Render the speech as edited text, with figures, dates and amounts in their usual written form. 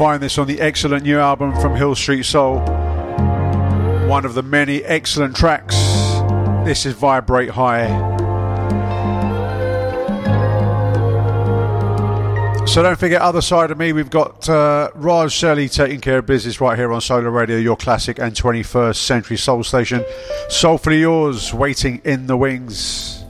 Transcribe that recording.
find this on the excellent new album from Hill Street Soul. One of the many excellent tracks. This is Vibrate High. So don't forget, other side of me, we've got Raj Shelley taking care of business right here on Solar Radio, your classic and 21st century soul station. Soulfully yours, waiting in the wings.